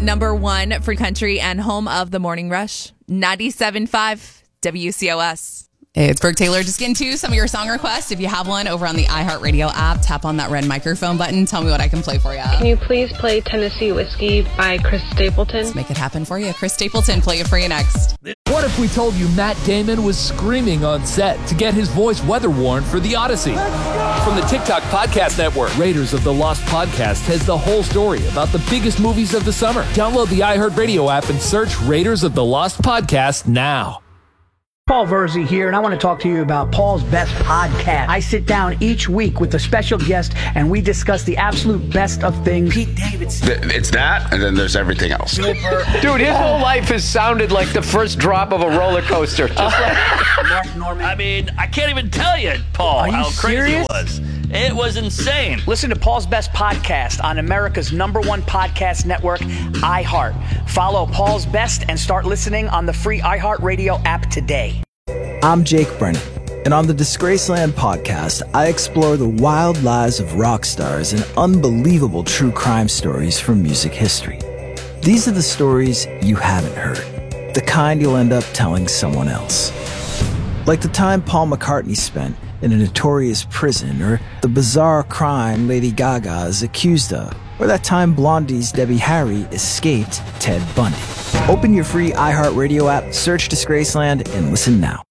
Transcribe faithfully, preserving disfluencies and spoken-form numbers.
number one for country and home of the Morning Rush, ninety-seven point five W C O S. Hey, it's Brooke Taylor. Just getting to some of your song requests. If you have one over on the iHeartRadio app, tap on that red microphone button. Tell me what I can play for you. Can you please play Tennessee Whiskey by Chris Stapleton? Let's make it happen for you. Chris Stapleton, play it for you next. What if we told you Matt Damon was screaming on set to get his voice weather-worn for The Odyssey? From the TikTok Podcast Network, Raiders of the Lost Podcast has the whole story about the biggest movies of the summer. Download the iHeartRadio app and search Raiders of the Lost Podcast now. Paul Verzi here, and I want to talk to you about Paul's Best Podcast. I sit down each week with a special guest, and we discuss the absolute best of things. Pete Davidson. It's that, and then there's everything else. Dude, his whole life has sounded like the first drop of a roller coaster. Just like Mark Norman. I mean, I can't even tell you, Paul, you how crazy serious? it was. It was insane. Listen to Paul's Best Podcast on America's number one podcast network, iHeart. Follow Paul's Best and start listening on the free iHeartRadio app today. I'm Jake Brennan, and on the Disgraceland podcast, I explore the wild lives of rock stars and unbelievable true crime stories from music history. These are the stories you haven't heard, the kind you'll end up telling someone else. Like the time Paul McCartney spent in a notorious prison, or the bizarre crime Lady Gaga is accused of, or that time Blondie's Debbie Harry escaped Ted Bundy. Open your free iHeartRadio app, search Disgraceland, and listen now.